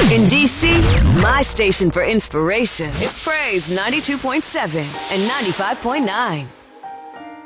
In DC, my station for inspiration is Praise 92.7 and 95.9.